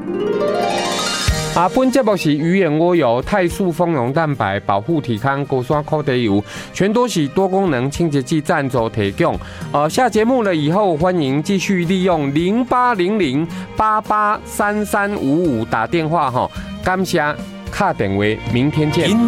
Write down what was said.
本节目是鱼眼蜗油、泰素丰溶蛋白、保护体康、高山烤地油，全都是多功能清洁剂赞助提供。下节目了以后，欢迎继续利用0800883355打电话哈。感谢，卡电话，明天见。